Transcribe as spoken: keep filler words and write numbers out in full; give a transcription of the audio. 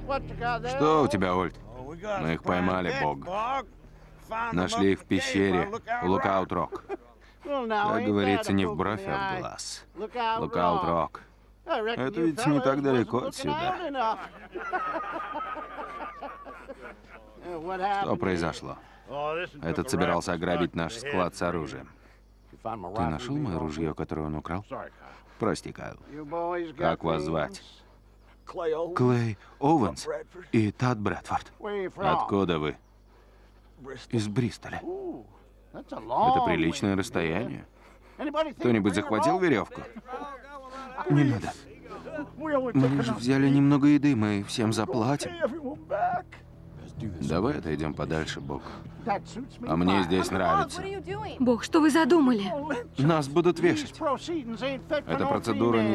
Что у тебя, Ольд? Мы их поймали, Бог. Нашли их в пещере у Лукаут-Рок. Как говорится, не в бровь, а в глаз. Лукаут-Рок. Это ведь не так далеко отсюда. Что произошло? Этот собирался ограбить наш склад с оружием. Ты нашел мое ружье, которое он украл? Прости, Кайл. Как вас звать? Клей Оуэнс и Тад Брэдфорд. Откуда вы? Из Бристоля. Это приличное расстояние. Кто-нибудь захватил веревку? Не надо. Мы лишь взяли немного еды, мы всем заплатим. Давай отойдем подальше, Бог. А мне здесь нравится. Бог, что вы задумали? Нас будут вешать. Эта процедура не